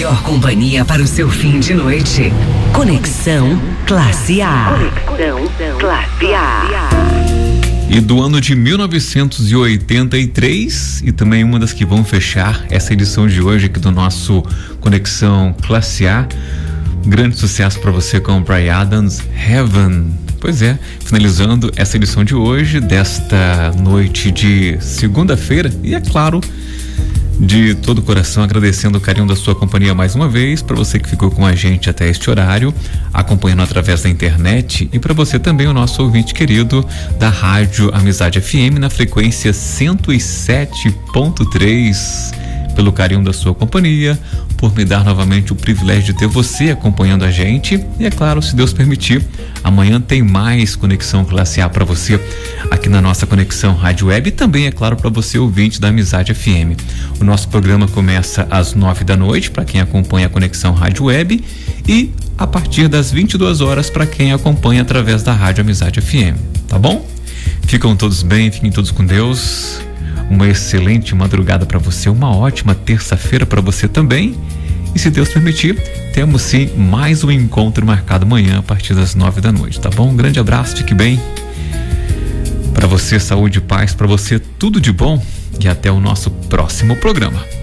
melhor companhia para o seu fim de noite. Conexão Classe A. Conexão Classe A. E do ano de 1983, e também uma das que vão fechar essa edição de hoje aqui do nosso Conexão Classe A. Grande sucesso para você com o Bryan Adams, Heaven. Pois é, finalizando essa edição de hoje, desta noite de segunda-feira, e é claro, de todo o coração agradecendo o carinho da sua companhia mais uma vez, para você que ficou com a gente até este horário, acompanhando através da internet, e para você também, o nosso ouvinte querido da Rádio Amizade FM na frequência 107.3, pelo carinho da sua companhia, por me dar novamente o privilégio de ter você acompanhando a gente. E é claro, se Deus permitir, amanhã tem mais Conexão Classe A para você aqui na nossa Conexão Rádio Web, e também, é claro, para você ouvinte da Amizade FM. O nosso programa começa às 9 da noite para quem acompanha a Conexão Rádio Web, e a partir das 22 horas para quem acompanha através da Rádio Amizade FM, tá bom? Ficam todos bem, fiquem todos com Deus. Uma excelente madrugada para você, uma ótima terça-feira para você também. E se Deus permitir, temos sim mais um encontro marcado amanhã a partir das 9 da noite, tá bom? Um grande abraço, fique bem. Para você, saúde e paz, para você tudo de bom, e até o nosso próximo programa.